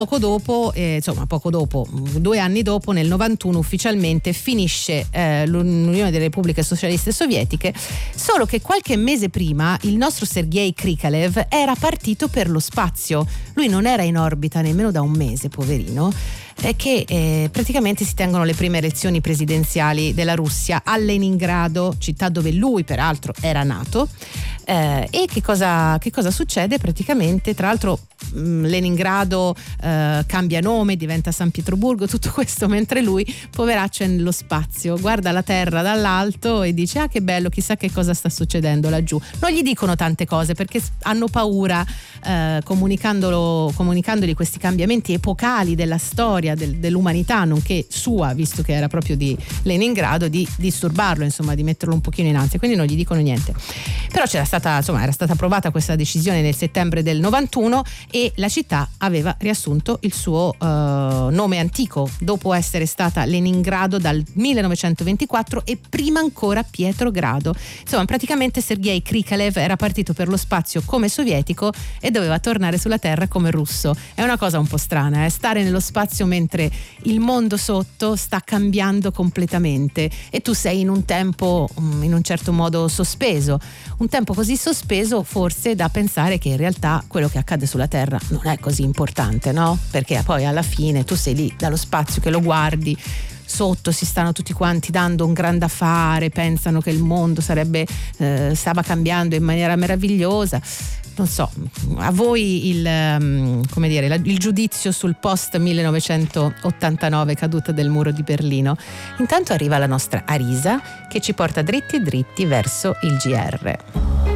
poco dopo, 2 anni dopo, nel 91 ufficialmente finisce l'Unione delle Repubbliche Socialiste Sovietiche, solo che qualche mese prima il nostro Sergei Krikalev era partito per lo spazio. Lui non era in orbita nemmeno da un mese, poverino, che praticamente si tengono le prime elezioni presidenziali della Russia a Leningrado, città dove lui peraltro era nato. E che cosa succede? Praticamente, tra l'altro, Leningrado cambia nome, diventa San Pietroburgo, tutto questo mentre lui, poveraccio, è nello spazio, guarda la terra dall'alto e dice: ah, che bello, chissà che cosa sta succedendo laggiù. Non gli dicono tante cose perché hanno paura, comunicandogli questi cambiamenti epocali della storia dell'umanità, nonché sua, visto che era proprio di Leningrado, di disturbarlo, insomma, di metterlo un pochino in ansia, quindi non gli dicono niente. Però era stata approvata questa decisione nel settembre del 91 e la città aveva riassunto il suo nome antico, dopo essere stata Leningrado dal 1924 e prima ancora Pietrogrado. Insomma, praticamente Sergei Krikalev era partito per lo spazio come sovietico e doveva tornare sulla Terra come russo. È una cosa un po' strana, stare nello spazio mentre il mondo sotto sta cambiando completamente e tu sei in un tempo in un certo modo sospeso, un tempo così sospeso forse da pensare che in realtà quello che accade sulla Terra non è così importante, no? Perché poi alla fine tu sei lì dallo spazio che lo guardi, sotto si stanno tutti quanti dando un gran da fare, pensano che il mondo stava cambiando in maniera meravigliosa. Non so, a voi il giudizio sul post 1989 caduta del muro di Berlino. Intanto arriva la nostra Arisa che ci porta dritti dritti verso il GR.